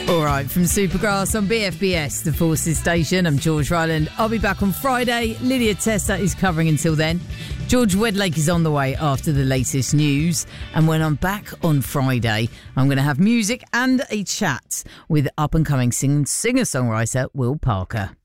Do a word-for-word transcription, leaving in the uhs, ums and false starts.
All right, from Supergrass on B F B S, the Forces Station, I'm George Ryland. I'll be back on Friday. Lydia Testa is covering until then. George Wedlake is on the way after the latest news. And when I'm back on Friday, I'm going to have music and a chat with up-and-coming sing- singer-songwriter Will Parker.